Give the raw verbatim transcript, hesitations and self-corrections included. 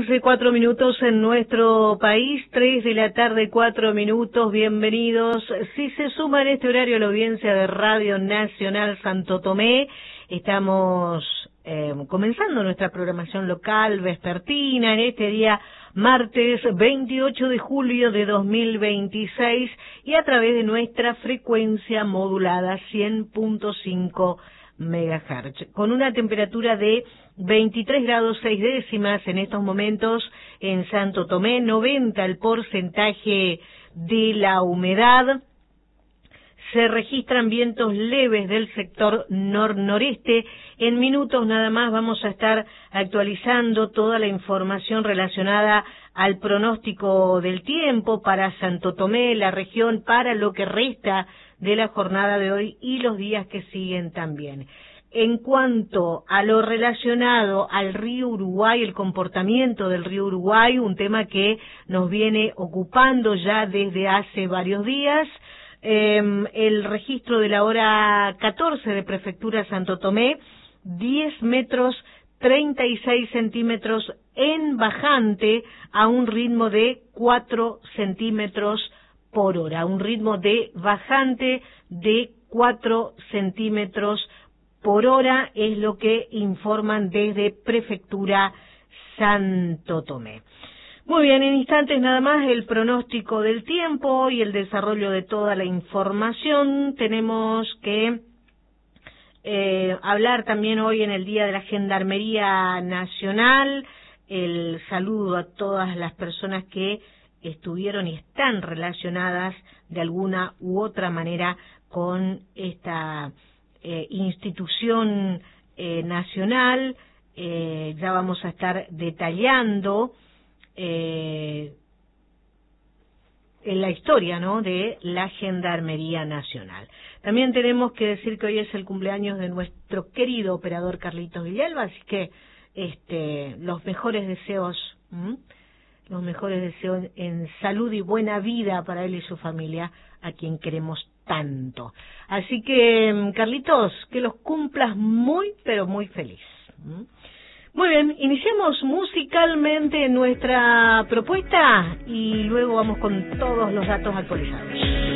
once, cuatro minutos en nuestro país, tres de la tarde, cuatro minutos, bienvenidos. Si se suma en este horario a la audiencia de Radio Nacional Santo Tomé, estamos eh, comenzando nuestra programación local vespertina en este día martes veintiocho de julio de dos mil veintiséis y a través de nuestra frecuencia modulada cien punto cinco megahertz, con una temperatura de veintitrés grados seis décimas en estos momentos en Santo Tomé, noventa el porcentaje de la humedad. Se registran vientos leves del sector nor-noreste. En minutos nada más vamos a estar actualizando toda la información relacionada al pronóstico del tiempo para Santo Tomé, la región, para lo que resta de la jornada de hoy y los días que siguen también. En cuanto a lo relacionado al río Uruguay, el comportamiento del río Uruguay, un tema que nos viene ocupando ya desde hace varios días, eh, el registro de la hora catorce de Prefectura Santo Tomé, diez metros, treinta y seis centímetros en bajante a un ritmo de cuatro centímetros por hora, un ritmo de bajante de cuatro centímetros por hora es lo que informan desde Prefectura Santo Tomé. Muy bien, en instantes nada más el pronóstico del tiempo y el desarrollo de toda la información. Tenemos que eh, hablar también hoy en el Día de la Gendarmería Nacional, el saludo a todas las personas que estuvieron y están relacionadas de alguna u otra manera con esta eh, institución eh, nacional. Eh, ya vamos a estar detallando eh, en la historia, ¿no?, de la Gendarmería Nacional. También tenemos que decir que hoy es el cumpleaños de nuestro querido operador Carlitos Villalba, así que este, los mejores deseos, ¿m? los mejores deseos en salud y buena vida para él y su familia, a quien queremos tanto. Así que, Carlitos, que los cumplas muy, pero muy feliz. ¿m? Muy bien, iniciamos musicalmente nuestra propuesta y luego vamos con todos los datos actualizados.